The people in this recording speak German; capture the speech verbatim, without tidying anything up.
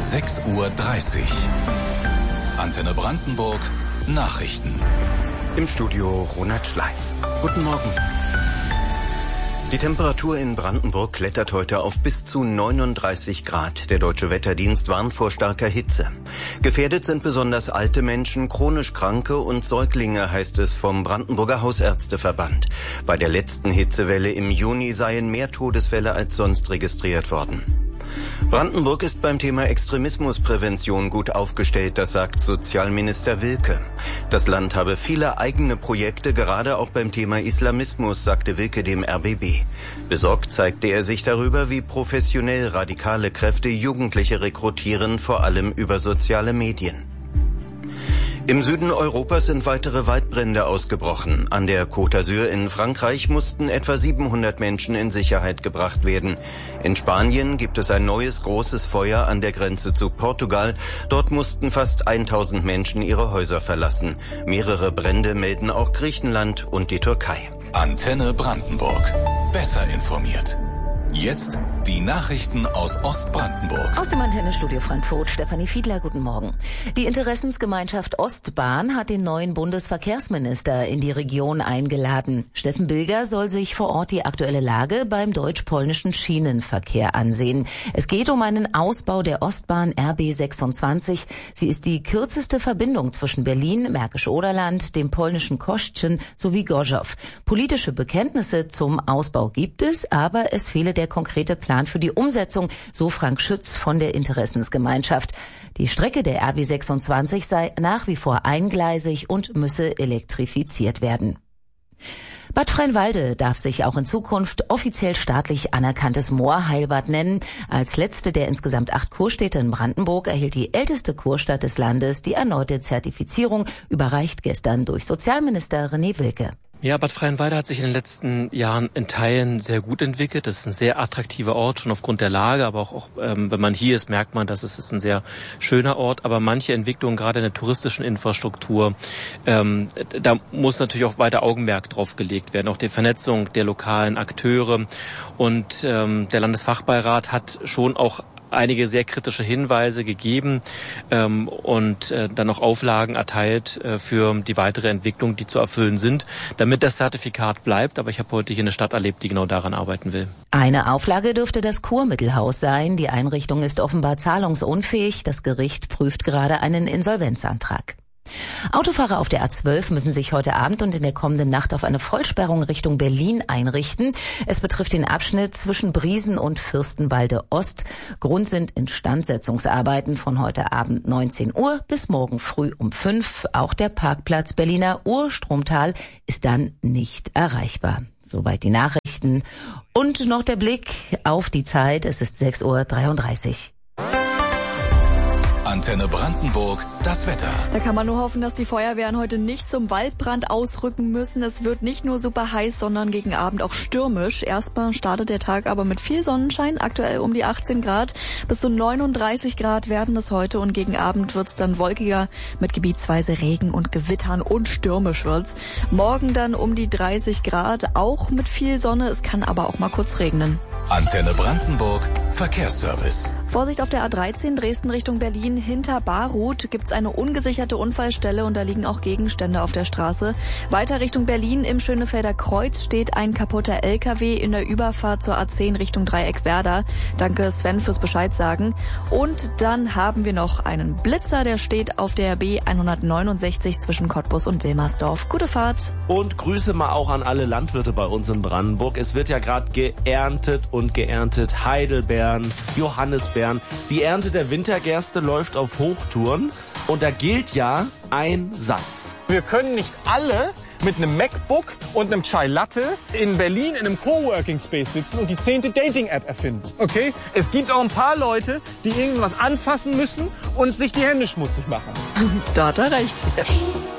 sechs Uhr dreißig. Antenne Brandenburg, Nachrichten. Im Studio Ronald Schleif. Guten Morgen. Die Temperatur in Brandenburg klettert heute auf bis zu neununddreißig Grad. Der Deutsche Wetterdienst warnt vor starker Hitze. Gefährdet sind besonders alte Menschen, chronisch Kranke und Säuglinge, heißt es vom Brandenburger Hausärzteverband. Bei der letzten Hitzewelle im Juni seien mehr Todesfälle als sonst registriert worden. Brandenburg ist beim Thema Extremismusprävention gut aufgestellt, das sagt Sozialminister Wilke. Das Land habe viele eigene Projekte, gerade auch beim Thema Islamismus, sagte Wilke dem R B B. Besorgt zeigte er sich darüber, wie professionell radikale Kräfte Jugendliche rekrutieren, vor allem über soziale Medien. Im Süden Europas sind weitere Waldbrände ausgebrochen. An der Côte d'Azur in Frankreich mussten etwa siebenhundert Menschen in Sicherheit gebracht werden. In Spanien gibt es ein neues großes Feuer an der Grenze zu Portugal. Dort mussten fast tausend Menschen ihre Häuser verlassen. Mehrere Brände melden auch Griechenland und die Türkei. Antenne Brandenburg. Besser informiert. Jetzt die Nachrichten aus Ostbrandenburg. Aus dem Antennestudio Frankfurt, Stefanie Fiedler, guten Morgen. Die Interessensgemeinschaft Ostbahn hat den neuen Bundesverkehrsminister in die Region eingeladen. Steffen Bilger soll sich vor Ort die aktuelle Lage beim deutsch-polnischen Schienenverkehr ansehen. Es geht um einen Ausbau der Ostbahn R B sechsundzwanzig. Sie ist die kürzeste Verbindung zwischen Berlin, Märkisch-Oderland, dem polnischen Koszyn sowie Gorzów. Politische Bekenntnisse zum Ausbau gibt es, aber es fehle der konkrete Plan für die Umsetzung, so Frank Schütz von der Interessensgemeinschaft. Die Strecke der R B sechsundzwanzig sei nach wie vor eingleisig und müsse elektrifiziert werden. Bad Freienwalde darf sich auch in Zukunft offiziell staatlich anerkanntes Moorheilbad nennen. Als letzte der insgesamt acht Kurstädte in Brandenburg erhielt die älteste Kurstadt des Landes die erneute Zertifizierung, überreicht gestern durch Sozialminister René Wilke. Ja, Bad Freienwalde hat sich in den letzten Jahren in Teilen sehr gut entwickelt. Das ist ein sehr attraktiver Ort, schon aufgrund der Lage, aber auch, auch ähm, wenn man hier ist, merkt man, dass es ist ein sehr schöner Ort. Aber manche Entwicklungen, gerade in der touristischen Infrastruktur, ähm, da muss natürlich auch weiter Augenmerk drauf gelegt werden. Auch die Vernetzung der lokalen Akteure. Und ähm, der Landesfachbeirat hat schon auch einige sehr kritische Hinweise gegeben ähm, und äh, dann noch Auflagen erteilt äh, für die weitere Entwicklung, die zu erfüllen sind, damit das Zertifikat bleibt. Aber ich habe heute hier eine Stadt erlebt, die genau daran arbeiten will. Eine Auflage dürfte das Kurmittelhaus sein. Die Einrichtung ist offenbar zahlungsunfähig. Das Gericht prüft gerade einen Insolvenzantrag. Autofahrer auf der A zwölf müssen sich heute Abend und in der kommenden Nacht auf eine Vollsperrung Richtung Berlin einrichten. Es betrifft den Abschnitt zwischen Briesen und Fürstenwalde Ost. Grund sind Instandsetzungsarbeiten von heute Abend neunzehn Uhr bis morgen früh um fünf. Auch der Parkplatz Berliner Urstromtal ist dann nicht erreichbar. Soweit die Nachrichten. Und noch der Blick auf die Zeit. Es ist sechs Uhr dreiunddreißig. Antenne Brandenburg, das Wetter. Da kann man nur hoffen, dass die Feuerwehren heute nicht zum Waldbrand ausrücken müssen. Es wird nicht nur super heiß, sondern gegen Abend auch stürmisch. Erstmal startet der Tag aber mit viel Sonnenschein, aktuell um die achtzehn Grad. Bis zu neununddreißig Grad werden es heute und gegen Abend wird's dann wolkiger mit gebietsweise Regen und Gewittern und stürmisch wird's. Morgen dann um die dreißig Grad, auch mit viel Sonne. Es kann aber auch mal kurz regnen. Antenne Brandenburg, Verkehrsservice. Vorsicht auf der A dreizehn Dresden Richtung Berlin. Hinter Barruth gibt's eine ungesicherte Unfallstelle und da liegen auch Gegenstände auf der Straße. Weiter Richtung Berlin im Schönefelder Kreuz steht ein kaputter L K W in der Überfahrt zur A zehn Richtung Dreieck Werder. Danke Sven fürs Bescheid sagen. Und dann haben wir noch einen Blitzer, der steht auf der B hundertneunundsechzig zwischen Cottbus und Wilmersdorf. Gute Fahrt. Und Grüße mal auch an alle Landwirte bei uns in Brandenburg. Es wird ja gerade geerntet und geerntet. Heidelbeeren, Johannisbeeren. Die Ernte der Wintergerste läuft auf Hochtouren und da gilt ja ein Satz. Wir können nicht alle mit einem MacBook und einem Chai Latte in Berlin in einem Coworking Space sitzen und die zehnte Dating-App erfinden. Okay? Es gibt auch ein paar Leute, die irgendwas anfassen müssen und sich die Hände schmutzig machen. Da hat er recht.